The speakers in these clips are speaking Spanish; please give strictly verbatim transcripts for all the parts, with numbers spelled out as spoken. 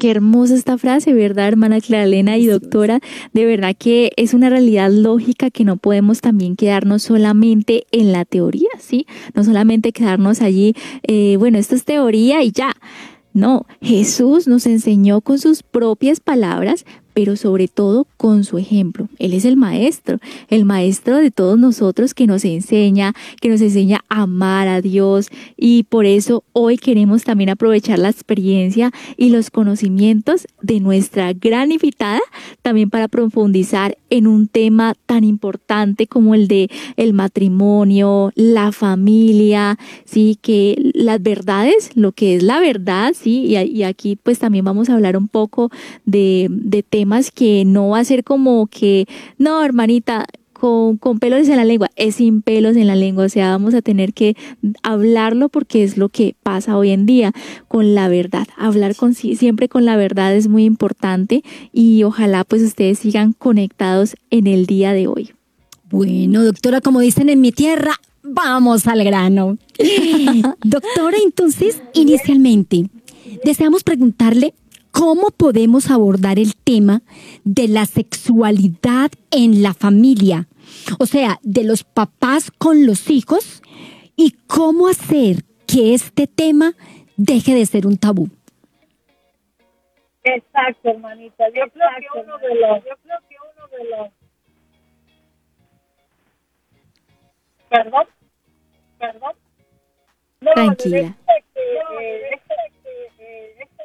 Qué hermosa esta frase, ¿verdad, hermana Clara Elena y doctora? De verdad que es una realidad lógica que no podemos también quedarnos solamente en la teoría, ¿sí? No solamente quedarnos allí, eh, bueno, esto es teoría y ya. No, Jesús nos enseñó con sus propias palabras, pero sobre todo con su ejemplo. Él es el maestro, el maestro de todos nosotros que nos enseña, que nos enseña a amar a Dios, y por eso hoy queremos también aprovechar la experiencia y los conocimientos de nuestra gran invitada también para profundizar en un tema tan importante como el de el matrimonio, la familia, sí, que las verdades, lo que es la verdad, sí, y, y aquí pues también vamos a hablar un poco de, de temas que no va a ser como que, no, hermanita, con, con pelos en la lengua, es sin pelos en la lengua, o sea, vamos a tener que hablarlo porque es lo que pasa hoy en día con la verdad. Hablar con, siempre con la verdad es muy importante, y ojalá pues ustedes sigan conectados en el día de hoy. Bueno, doctora, como dicen en mi tierra, vamos al grano. Doctora, entonces, inicialmente, deseamos preguntarle cómo podemos abordar el tema de la sexualidad en la familia, o sea, de los papás con los hijos, y cómo hacer que este tema deje de ser un tabú. Exacto, hermanita. Yo creo que uno de los, yo creo que uno de los, perdón, perdón, no, Tranquila. de este, que, eh, de este, que, eh, este,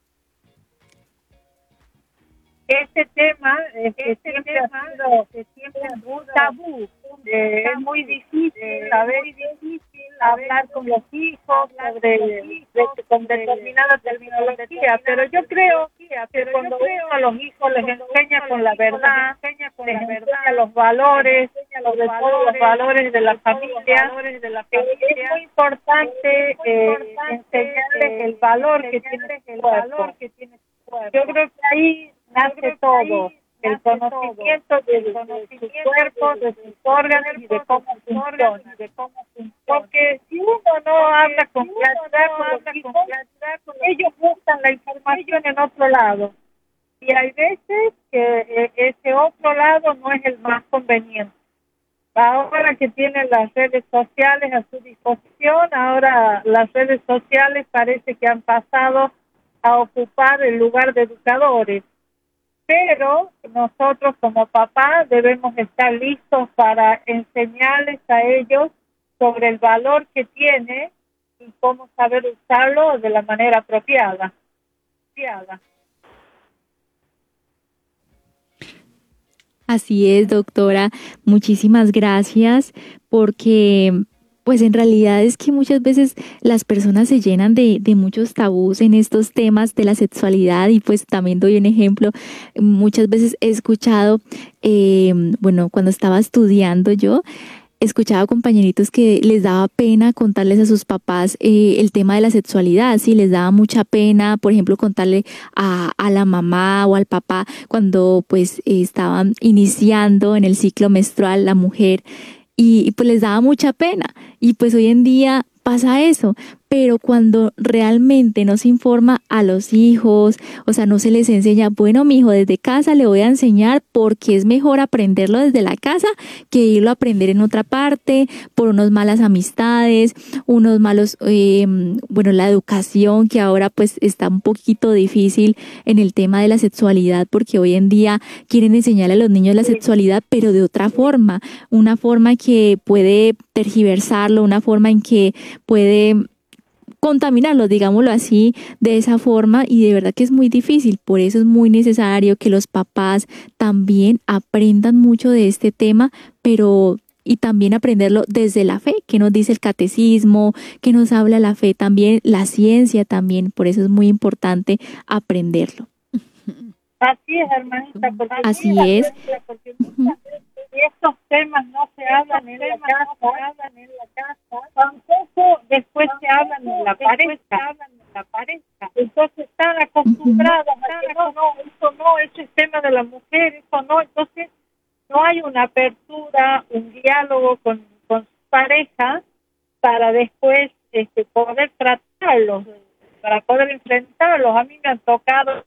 este tema, eh, que este siempre tema, ha sido, que siempre es un tabú, eh, es muy difícil, eh, a veces difícil hablar con los hijos sobre de, con determinada terminología, pero yo creo que cuando uno a los hijos les enseña con la verdad, les enseña los valores, sobre todo los valores de la familia, es muy importante eh, enseñarles el valor que tiene el cuerpo. Yo creo que ahí nace todo, el conocimiento de, de, de su cuerpo, de sus órganos y de cómo funciona. Porque si uno no habla con claridad con los hijos, ellos buscan la información en otro lado. Y hay veces que eh, ese otro lado no es el más conveniente. Ahora que tienen las redes sociales a su disposición, ahora las redes sociales parece que han pasado a ocupar el lugar de educadores. Pero nosotros como papás debemos estar listos para enseñarles a ellos sobre el valor que tiene y cómo saber usarlo de la manera apropiada. apropiada. Así es, doctora. Muchísimas gracias, porque pues en realidad es que muchas veces las personas se llenan de, de muchos tabús en estos temas de la sexualidad, y pues también doy un ejemplo. Muchas veces he escuchado, eh, bueno, cuando estaba estudiando yo, escuchaba compañeritos que les daba pena contarles a sus papás eh, el tema de la sexualidad, sí, les daba mucha pena, por ejemplo, contarle a, a la mamá o al papá cuando pues eh, estaban iniciando en el ciclo menstrual la mujer, y, y pues les daba mucha pena, y pues hoy en día pasa eso. Pero cuando realmente no se informa a los hijos, o sea, no se les enseña, bueno, mijo, desde casa le voy a enseñar porque es mejor aprenderlo desde la casa que irlo a aprender en otra parte por unas malas amistades, unos malos, eh, bueno, la educación que ahora pues está un poquito difícil en el tema de la sexualidad, porque hoy en día quieren enseñarle a los niños la sexualidad, pero de otra forma, una forma que puede tergiversarlo, una forma en que puede contaminarlos, digámoslo así, de esa forma, y de verdad que es muy difícil. Por eso es muy necesario que los papás también aprendan mucho de este tema, pero y también aprenderlo desde la fe, que nos dice el catecismo, que nos habla la fe también, la ciencia también. Por eso es muy importante aprenderlo. Así es, hermanita, porque así mira, es. Porque muchas veces estos temas no se hablan en la casa, no se hablan en la casa, tampoco después se hablan en la pareja. Entonces están acostumbrados uh-huh. a que no, no, eso no, ese es tema de la mujer, eso no, entonces no hay una apertura, un diálogo con, con su pareja para después este, poder tratarlos, para poder enfrentarlos. A mí me han tocado